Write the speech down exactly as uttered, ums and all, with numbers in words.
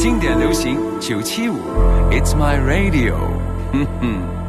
经典流行九七五 ，It's My Radio， 哼哼。